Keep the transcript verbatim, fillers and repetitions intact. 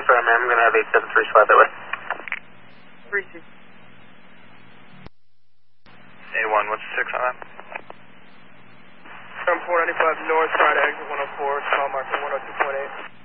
affirm, ma'am. I'm going to have eight seven three slide that way. three six. A one, what's the six on that? From four ninety-five north, try to exit one oh four, small marker one oh two point eight.